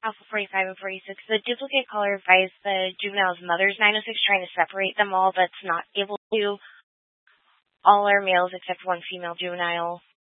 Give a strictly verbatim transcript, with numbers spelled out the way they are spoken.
Alpha forty-five and forty-six. The duplicate caller advised the juvenile's mother's nine oh six trying to separate them all, but's not able to. All are males except one female juvenile.